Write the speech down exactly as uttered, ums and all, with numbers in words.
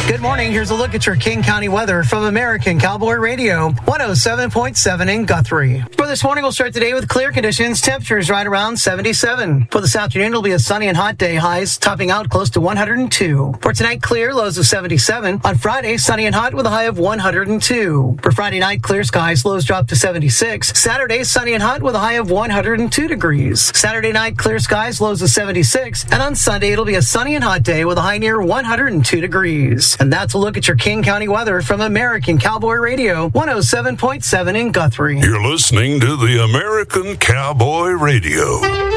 Good morning. Here's a look at your King County weather from American Cowboy Radio, one oh seven point seven in Guthrie. For this morning, we'll start today with clear conditions. Temperatures right around seventy-seven. For this afternoon, it'll be a sunny and hot day. Highs topping out close to one hundred two. For tonight, clear, lows of seventy-seven. On Friday, sunny and hot with a high of one hundred two. For Friday night, clear skies, lows drop to seventy-six. Saturday, sunny and hot with a high of one hundred two degrees. Saturday night, clear skies, lows of seventy-six. And on Sunday, it'll be a sunny and hot day with a high near one hundred two degrees. And that's a look at your King County weather from American Cowboy Radio, one oh seven point seven in Guthrie. You're listening to the American Cowboy Radio.